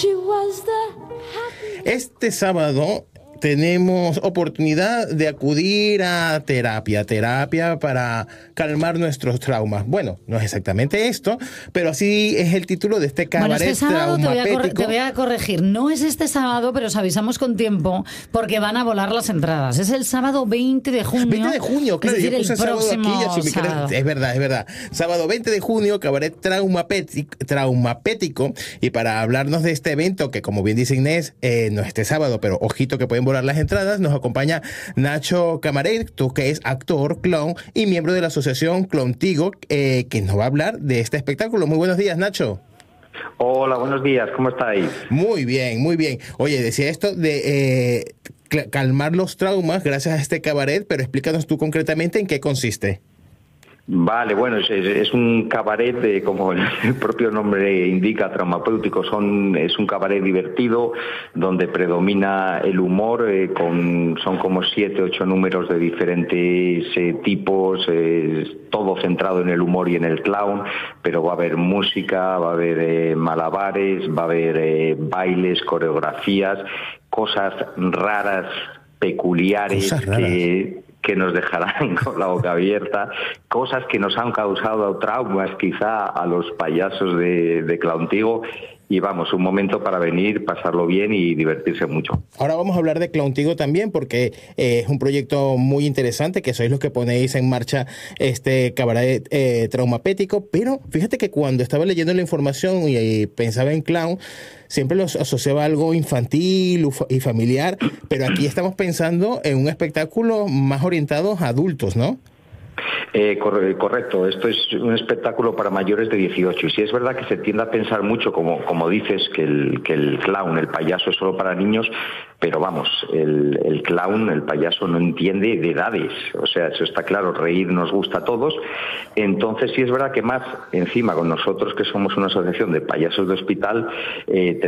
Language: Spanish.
Este sábado tenemos oportunidad de acudir a terapia para calmar nuestros traumas. Bueno, no es exactamente esto, pero así es el título de este cabaret. Bueno, este sábado traumapético. te voy a corregir. No es este sábado, pero os avisamos con tiempo porque van a volar las entradas. Es el sábado 20 de junio. 20 de junio, claro. Es decir, yo puse el sábado próximo aquí. Así sábado. Es verdad. Sábado 20 de junio, cabaret traumapético. Y para hablarnos de este evento, que como bien dice Inés, no es este sábado, pero ojito que pueden volar las entradas, nos acompaña Nacho Camarero, que es actor, clown y miembro de la asociación Clowntigo, que nos va a hablar de este espectáculo. Muy buenos días, Nacho. Hola, buenos días, ¿cómo estáis? Muy bien. Oye, decía esto de calmar los traumas gracias a este cabaret, pero explícanos tú concretamente en qué consiste. Vale, bueno, es un cabaret, como el propio nombre indica, traumapéutico. Es un cabaret divertido donde predomina el humor, son como 7, 8 números de diferentes tipos, todo centrado en el humor y en el clown, pero va a haber música, va a haber malabares, va a haber bailes, coreografías, cosas raras, peculiares, que nos dejarán con la boca abierta, cosas que nos han causado traumas quizá a los payasos de Clowntigo, y vamos, un momento para venir, pasarlo bien y divertirse mucho. Ahora vamos a hablar de Clowntigo también, porque es un proyecto muy interesante, que sois los que ponéis en marcha este cabaret traumapético, pero fíjate que cuando estaba leyendo la información y pensaba en clown, siempre los asociaba a algo infantil y familiar, pero aquí estamos pensando en un espectáculo más orientado a adultos, ¿no? Correcto, esto es un espectáculo para mayores de 18, y sí es verdad que se tiende a pensar mucho, como dices, que el clown, el payaso, es solo para niños, pero vamos, el clown, el payaso, no entiende de edades, o sea, eso está claro, reír nos gusta a todos. Entonces sí es verdad que más encima con nosotros, que somos una asociación de payasos de hospital,